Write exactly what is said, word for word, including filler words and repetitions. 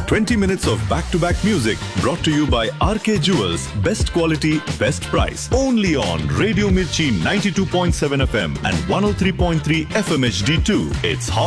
twenty minutes of back-to-back music brought to you by R K Jewels. Best quality, best price. Only on Radio Mirchi ninety-two point seven F M and one oh three point three F M H D two. It's hot.